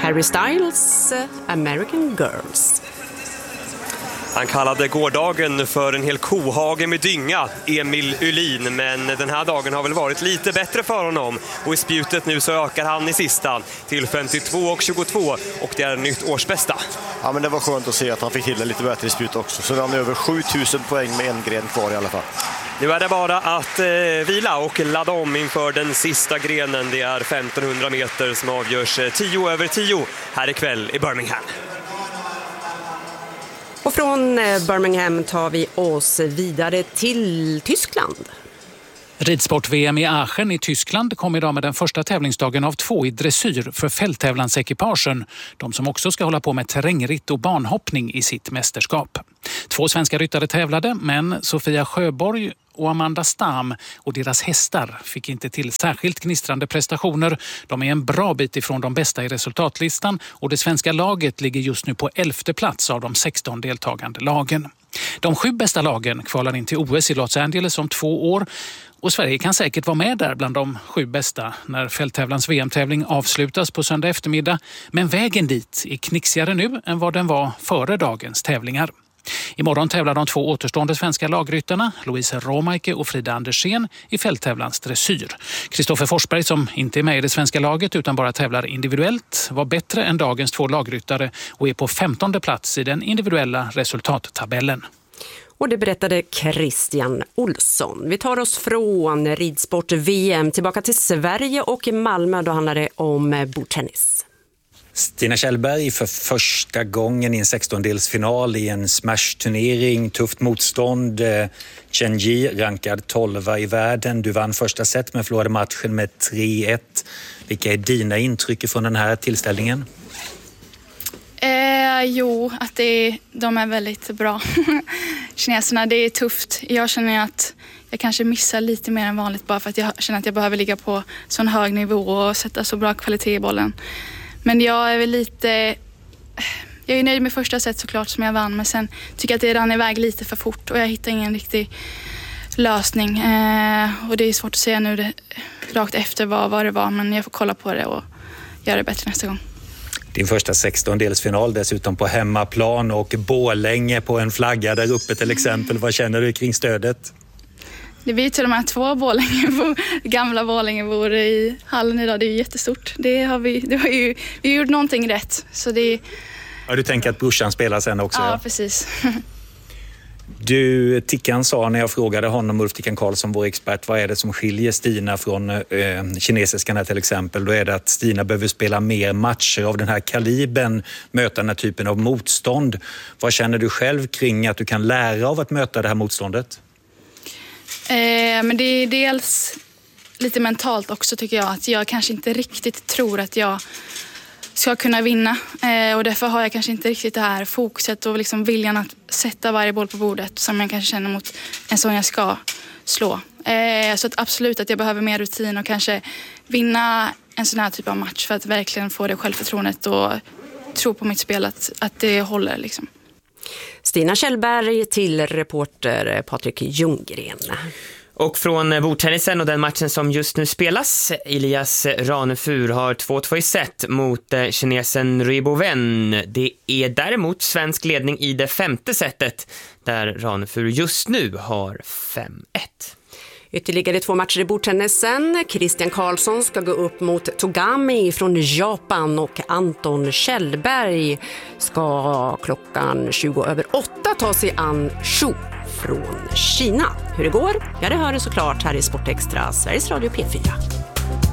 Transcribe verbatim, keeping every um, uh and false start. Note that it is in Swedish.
Harry Styles, American Girls. Han kallade gårdagen för en hel kohage med dynga, Emil Uhlin, men den här dagen har väl varit lite bättre för honom. Och i spjutet nu så ökar han i sista till femtiotvå och tjugotvå och det är nytt årsbästa. Ja, men det var skönt att se att han fick till det lite bättre i spjut också. Så han är över sjutusen poäng med en gren kvar i alla fall. Nu är det bara att eh, vila och ladda om inför den sista grenen. Det är femtonhundra meter som avgörs tio över tio här ikväll i Birmingham. Och från Birmingham tar vi oss vidare till Tyskland. Ridsport-V M i Aachen i Tyskland kom idag med den första tävlingsdagen av två i dressyr för fälttävlansekipagen. De som också ska hålla på med terrängritt och banhoppning i sitt mästerskap. Två svenska ryttare tävlade, men Sofia Sjöborg och Amanda Stam och deras hästar fick inte till särskilt gnistrande prestationer. De är en bra bit ifrån de bästa i resultatlistan och det svenska laget ligger just nu på elfte plats av de sexton deltagande lagen. De sju bästa lagen kvalar in till O S i Los Angeles om två år och Sverige kan säkert vara med där bland de sju bästa när fälttävlans V M-tävling avslutas på söndag eftermiddag. Men vägen dit är knixigare nu än vad den var före dagens tävlingar. Imorgon tävlar de två återstående svenska lagryttarna, Louise Romaike och Frida Andersén, i fälttävlans dressyr. Kristoffer Forsberg, som inte är med i det svenska laget utan bara tävlar individuellt, var bättre än dagens två lagryttare och är på femtonde plats i den individuella resultattabellen. Och det berättade Christian Olsson. Vi tar oss från ridsport-V M tillbaka till Sverige och Malmö. Då handlar det om bordtennis. Stina Kjellberg för första gången i en sextondelsfinal i en smash-turnering. Tufft motstånd. Chen Yi rankad tolva i världen. Du vann första set men förlorade matchen med tre ett. Vilka är dina intryck från den här tillställningen? Eh, jo, att det, de är väldigt bra. Kineserna, det är tufft. Jag känner att jag kanske missar lite mer än vanligt bara för att jag känner att jag behöver ligga på sån hög nivå och sätta så bra kvalitet i bollen. Men jag är väl lite... Jag är nöjd med första set såklart som jag vann. Men sen tycker jag att det rann iväg lite för fort. Och jag hittar ingen riktig lösning. Eh, och det är svårt att säga nu det, rakt efter vad, vad det var. Men jag får kolla på det och göra det bättre nästa gång. Din första sextondelsfinal dessutom på hemmaplan och Borlänge på en flagga där uppe till exempel. Vad känner du kring stödet? Det blir till och med två Borlängebor, gamla Borlängebor i hallen idag. Det är ju jättestort. Det har vi, det har ju, vi har gjort någonting rätt. Så det... Ja, du tänker att brorsan spelar sen också? Ja, ja. Precis. Du, Tickan sa när jag frågade honom, Ulf Tickan Karlsson, vår expert, vad är det som skiljer Stina från eh, kinesiskarna till exempel? Då är det att Stina behöver spela mer matcher av den här kalibern, möta den här typen av motstånd. Vad känner du själv kring att du kan lära av att möta det här motståndet? Eh, men det är dels lite mentalt också tycker jag. Att jag kanske inte riktigt tror att jag ska kunna vinna. Eh, och därför har jag kanske inte riktigt det här fokuset och liksom viljan att sätta varje boll på bordet som jag kanske känner mot en sån jag ska slå. Eh, så att absolut att jag behöver mer rutin och kanske vinna en sån här typ av match för att verkligen få det självförtroendet och tro på mitt spel att, att det håller liksom. Stina Kjellberg till reporter Patrik Ljunggren. Och från bordtennisen och den matchen som just nu spelas, Elias Ranefur har två två i set mot kinesen Riboven. Det är däremot svensk ledning i det femte setet där Ranefur just nu har fem ett. Ytterligare två matcher i bordtennisen. Christian Karlsson ska gå upp mot Togami från Japan och Anton Kjellberg ska klockan tjugo över åtta ta sig an Shu från Kina. Hur det går? Ja, det hör du såklart här i Sportextra, Sveriges Radio P fyra.